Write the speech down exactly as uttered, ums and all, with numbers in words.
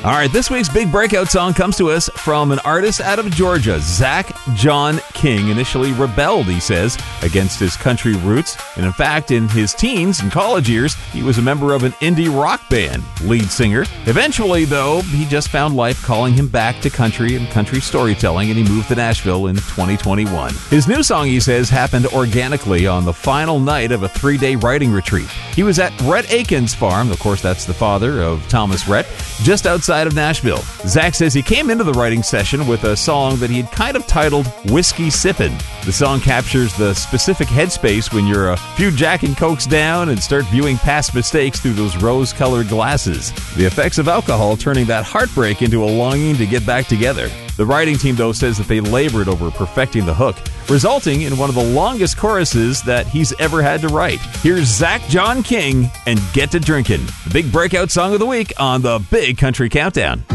All right, this week's big breakout song comes to us from an artist out of Georgia, Zach John King. Initially rebelled, he says, against his country roots. And in fact, in his teens and college years, he was a member of an indie rock band, lead singer. Eventually, though, he just found life calling him back to country and country storytelling, and he moved to Nashville in twenty twenty-one. His new song, he says, happened organically on the final night of a three-day writing retreat. He was at Rhett Akins' farm, of course, that's the father of Thomas Rhett, just outside of Nashville. Zach says he came into the writing session with a song that he had kind of titled Whiskey Sippin'. The song captures the specific headspace when you're a few Jack and Cokes down and start viewing past mistakes through those rose-colored glasses. The effects of alcohol turning that heartbreak into a longing to get back together. The writing team, though, says that they labored over perfecting the hook, resulting in one of the longest choruses that he's ever had to write. Here's Zach John King and Get to Drinkin', the big breakout song of the week on the Big Country Countdown.